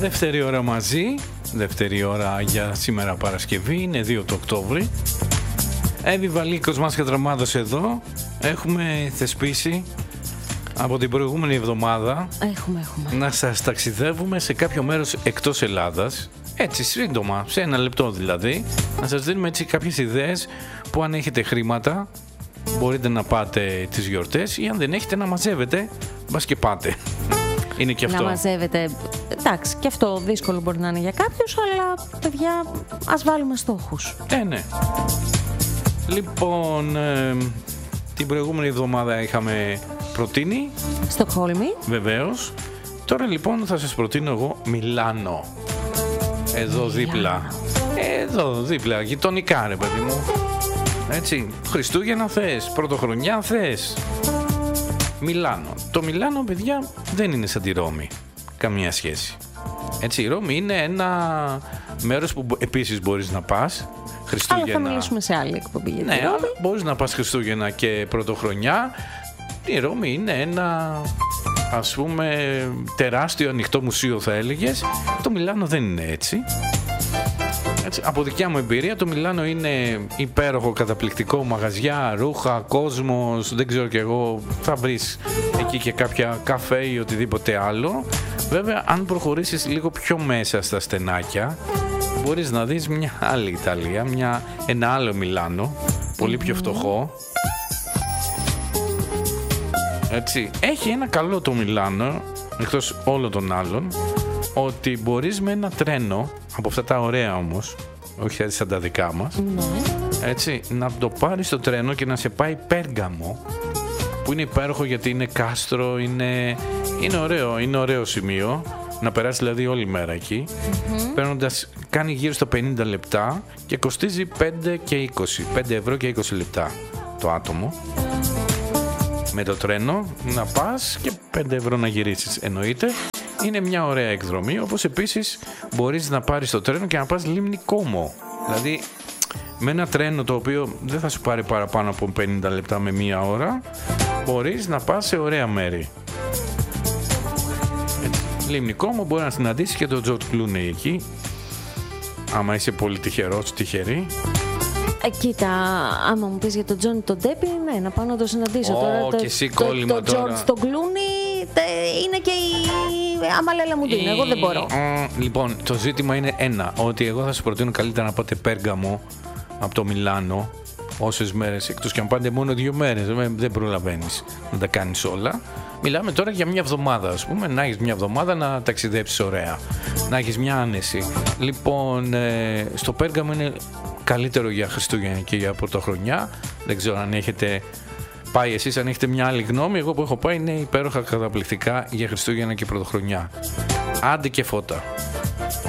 Δεύτερη ώρα μαζί. Δεύτερη ώρα για σήμερα Παρασκευή. Είναι 2 το Οκτώβρη. Εύη Βαλίκος, Μάσκα Δραμάδος εδώ. Έχουμε θεσπίσει από την προηγούμενη εβδομάδα να σας ταξιδεύουμε σε κάποιο μέρος εκτός Ελλάδας. Έτσι σύντομα, σε 1 λεπτό δηλαδή. Να σας δίνουμε έτσι κάποιες ιδέες που αν έχετε χρήματα μπορείτε να πάτε τις γιορτές, ή αν δεν έχετε να μαζεύετε, μπας και πάτε. Είναι και αυτό. Να μαζεύετε, εντάξει, και αυτό δύσκολο μπορεί να είναι για κάποιους, αλλά παιδιά, ας βάλουμε στόχους. Ναι. Λοιπόν, την προηγούμενη εβδομάδα είχαμε προτείνει Στοκχόλμη. Βεβαίως. Τώρα λοιπόν θα σας προτείνω εγώ Μιλάνο. Εδώ δίπλα. Εδώ δίπλα, γειτονικά ρε παιδί μου. Έτσι, Χριστούγεννα θες, Πρωτοχρονιά θες. Μιλάνο. Το Μιλάνο, παιδιά, δεν είναι σαν τη Ρώμη. Καμία σχέση. Έτσι, η Ρώμη είναι ένα μέρος που επίσης μπορείς να πας Χριστούγεννα. Αλλά θα μιλήσουμε σε άλλη εκπομπή. Ναι, αλλά μπορείς να πας Χριστούγεννα και Πρωτοχρονιά. Η Ρώμη είναι ένα, ας πούμε, τεράστιο ανοιχτό μουσείο, θα έλεγες. Το Μιλάνο δεν είναι έτσι. Έτσι, από δικιά μου εμπειρία, το Μιλάνο είναι υπέροχο, καταπληκτικό, μαγαζιά, ρούχα, κόσμος, δεν ξέρω κι εγώ, θα βρεις εκεί και κάποια καφέ ή οτιδήποτε άλλο. Βέβαια, αν προχωρήσεις λίγο πιο μέσα στα στενάκια, μπορείς να δεις μια άλλη Ιταλία, ένα άλλο Μιλάνο, πολύ πιο φτωχό. Έτσι, έχει ένα καλό το Μιλάνο, εκτός όλων των άλλων, ότι μπορείς με ένα τρένο, από αυτά τα ωραία όμως, όχι σαν τα δικά μας, έτσι, να το πάρεις το τρένο και να σε πάει Πέργαμο, που είναι υπέροχο γιατί είναι κάστρο, είναι ωραίο σημείο, να περάσει δηλαδή όλη μέρα εκεί, παίρνοντας, κάνει γύρω στα 50 λεπτά και κοστίζει 5 ευρώ και 20 λεπτά το άτομο. Με το τρένο να πας και 5 ευρώ να γυρίσεις, εννοείται. Είναι μια ωραία εκδρομή, όπως επίσης μπορείς να πάρεις το τρένο και να πας Λίμνη Κόμο. Δηλαδή με ένα τρένο το οποίο δεν θα σου πάρει παραπάνω από 50 λεπτά με 1 ώρα, μπορείς να πας σε ωραία μέρη. Λίμνη Κόμο, μπορεί να συναντήσεις και τον Τζορτζ Κλούνεϊ εκεί, άμα είσαι πολύ τυχερός, τυχερή. Κοίτα, άμα μου πεις για τον Τζόνι τον Ντέπι, ναι, να πάω να το συναντήσω. Και εσύ κόλλημα τώρα. Το Τζορτζ τον Κλούνι είναι και η Αμαλέλα Μουντίν, εγώ δεν μπορώ. Λοιπόν, το ζήτημα είναι ένα, ότι εγώ θα σου προτείνω καλύτερα να πάτε Πέργαμο από το Μιλάνο, όσες μέρες, εκτός και αν πάτε μόνο 2 μέρες, δεν προλαβαίνεις να τα κάνεις όλα. Μιλάμε τώρα για 1 εβδομάδα, ας πούμε, να έχεις 1 εβδομάδα να ταξιδέψεις ωραία, να έχεις μια άνεση. Λοιπόν, στο Πέργαμο είναι καλύτερο για Χριστούγεννα και για Πρωτοχρονιά. Δεν ξέρω αν έχετε πάει εσείς, αν έχετε μια άλλη γνώμη. Εγώ που έχω πάει είναι υπέροχα, καταπληκτικά για Χριστούγεννα και Πρωτοχρονιά. Άντε και φώτα.